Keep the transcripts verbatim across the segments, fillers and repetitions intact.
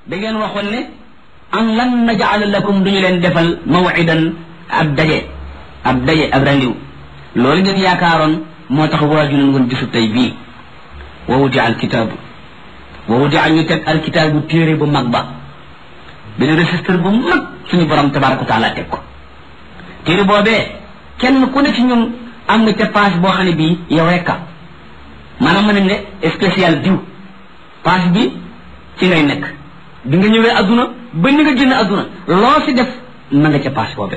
da ngeen waxoon ne an lan naj'ala lakum duñu leen defal maw'idan ab daje ab daje ab randiw loolu ngeen yaakaaroon moo tax waajuleen woon bisu tey bii wa wudi'a alkitaabu wa wudi'a ñu teg alkitaabu téere bu mag ba benn registre bu mag suñu borom tabaraka wa taala teg ko téere boobee kenn ku ne ci ñun am nga ca page boo xam ne bii yow rekka maanaam mën nañ ne spécial diw page bi ci ngay nekk bi nga ñëwee adduna ba ni nga génn adduna loo ci def ma nga ca page boobee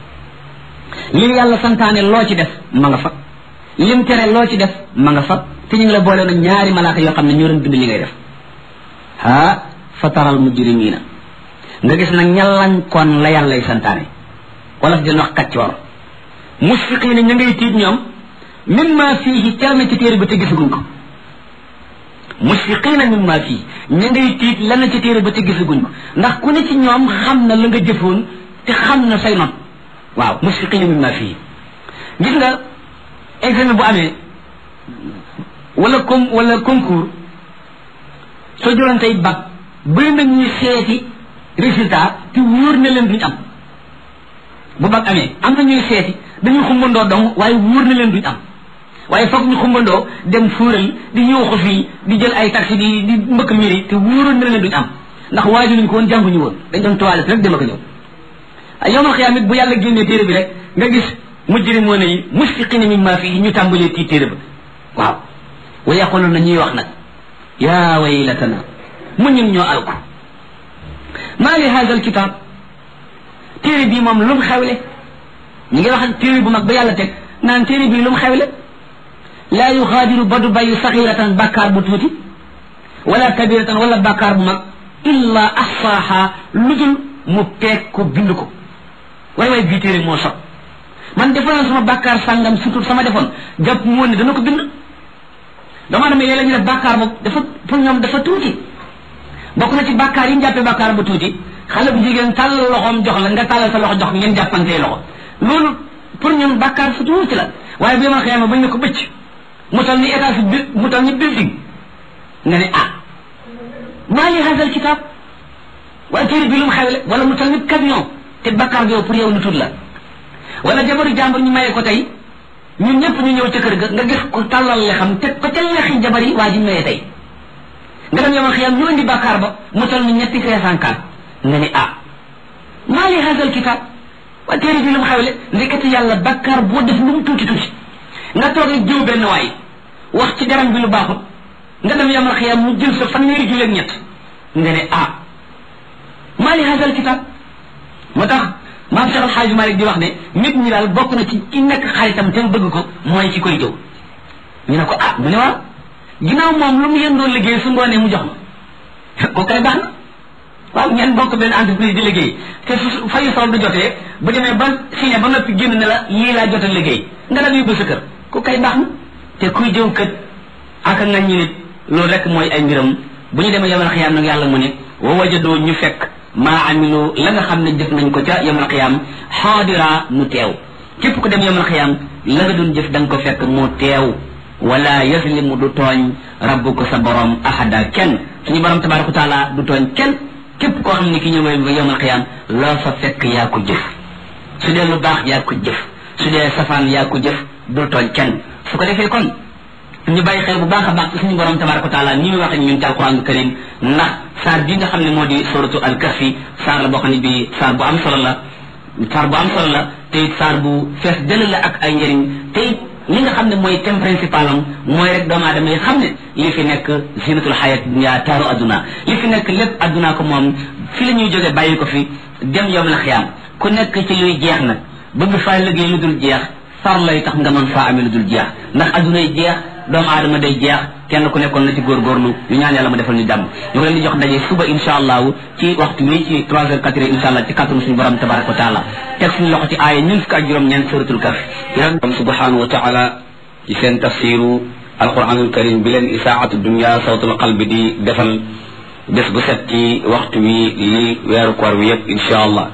li yàlla santaane loo ci def ma nga fa lim tere loo ci def ma nga fa te ñu ngi la boole na ñaari malaaka yoo xam ne ñoo doon bind li ngay def ha fataral mujrimina nga gis nag ñallañ kon la yàllay santaane wala dina wax kaccoor musfiqiina ña ngay tiit ñoom mimma fiihi calme ci téere ba te gisaguñ ko musfiqiina mimma fiihi ña ngay tiit lan ci téere ba te gisaguñ ko ndax ku ne ci ñoom xam na la nga jëfoon te xam na say not waaw musfiqiina mimma fiihi gis nga examen bu amee wala com wala concours soo jëloon tey bac bëri na ñuy seeti résultat te wóor na leen duñ am bu bac amee am na ñuy seeti dañuy xumbandoo dong waaye wóor na leen duñ am waaye foog ñu xumbandoo dem fuural di ñëw fii di jël ay taxi di di mbëkk miri te wóoroon na leen duñ am ndax waaju luñ ko woon jànguñu woon dañ doon toilette rek dem ak ñëw yowmal xiyaam it bu yàlla génnee téere bi rek nga gis mujrimoon yi musfiqiina mimmaa fiihi ñu tàmbalee tii téere ba waaw wa yaquluna na ñuy wax nag yaa waylatana mu ñun ñoo alku maa li haazal kitaab téere bii moom lu mu xewle ñu ngi wax téere bu mag ba yàlla teg naan téere bii lu mu xewle laa yuxaadiru ba du bàyyi saxiratan bàkkaar bu tuuti wala kabiratan wala bàkkaar bu mag illa ahsaaha lu dul mu peeg ko bind ko waay waay bii téere moo sob man defoon sama bàkkaar sàngam surtout sama defoon jàpp mu woon ne dana ko bind dama dama yee la ñu def bàkkaar boobu dafa pour ñoom dafa tuuti bokk na ci bàkkaar yi ñu jàppee bàkkaar bu tuuti xale bu jigéen tàllal loxoom jox la nga tàllal sa loxo jox ngeen jàppantee loxo loolu pour ñoom bàkkaar su tuuti la waaye bi ma xëyama bañ ne ko bëcc mu tal ni état si bi mu tal ni building nga ne ah maa li hasal kitaab wala téere bi lu mu xewle wala mu tal ni camion te bàkkaar bi yow pour yow lu tuut la wala jabaru jàmbur ñu maye ko tey ñun ñëpp ñu ñëw ca kër ga nga gis ko tàllal le xam teg ko ca lexi jabar yi waa ji maye tey nga dem yomal xiyam ñu indi bàkkaar ba mu tal ni ñetti cinq cent quatre nga ne ah maa li hasal kitaab waa téere bi lu mu xewle ndekati yàlla bàkkaar boo def lu mu tuuti tuuti nga toogee jiw benn waay wax ci garam bi lu baaxut nga dem yamal xiyam mu jël sa fanweeri juleeg ñett nga ne ah maa li hasal kitaab moo tax maam Cheikh Alxaaji Malik di wax ne nit ñi daal bokk na ci ki nekk xaritam te bëgg ko mooy ci koy jëw ñu ne ko ah mu ne waaw ginnaaw moom lu mu yéen doon liggéey su ngoonee mu jox ma ko kay baax na waaw ngeen bokk benn entreprise di liggéey te su fayu sol du jotee bu demee ba signé ba noppi génn ne la lii laa jotal liggéey nga dal yóbbu sa kër ko kay baax na te kuy jëw kët aka nga ñu nit loolu rek mooy ay mbiram bu ñu demee yamal xiyaam nag yàlla mu ne wa wajadoo ñu fekk maa amilu la nga xam ne jëf nañ ko ca yamal xiyaam xaadira mu teew képp ku dem yamal xiyaam la nga doon jëf da nga ko fekk mu teew wala yaslimu du tooñ rabbuka sa borom ahada kenn suñu borom tabaraka wa taala du tooñ kenn képp koo xam ne ki ñëwee ba yamal xiyaam loo fa fekk yaa ko jëf su dee lu baax yaa ko jëf su dee safaan yaa ko jëf du tooñ kenn su ko defee kon ñu bàyyi xel bu baax a baax ci suñu borom tabaraka wa taala ni muy waxee ñun ci alquran karim ndax saar bi nga xam ne moo di suratu al-kahfi saar la boo xam ne bi saar bu am solo la saar bu am solo la te it saar bu fees dëll la ak ay njëriñ te it li nga xam ne mooy thème principal am mooy rek doomu aadama yi xam ne li fi nekk zinatul xayat dunya taaru adduna li fi nekk lépp adduna ko moom fi la ñuy jógee bàyyi ko fi dem yowm la xiyaam ku nekk ci luy jeex nag bëgg faa liggéey lu dul jeex far lay tax nga mën faa amee lu dul jeex ndax adduna yi jeex doomu aadama day jeex kenn ku nekkoon na ci góorgóorlu ñu ñaan yàlla mu defal ñu jàmm ñu ngi leen di jox daje suba insha allahu ci waxtu wi ci trois heures quatre heures insha allah ci kàttanu suñu borom tabaraka wa taala teg suñu loxo ci aaya ñun fukk ak juróom ñeent suratul kahf borom subhanahu wa taala ci seen tafsiru alquranul karim bi leen isaatu dunya sawtul qalbi di defal bés bu set ci waxtu wi li weeru koor wi yëpp insha allah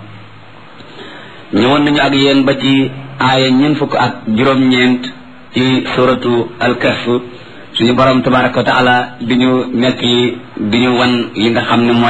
ñëwoon nañu ak yéen ba ci aaya ñun fukk ak juróom ñeent ci suratu al-kahf suñu borom tabaraka wa taala di ñu nekk di ñu wan li nga xam ne mooy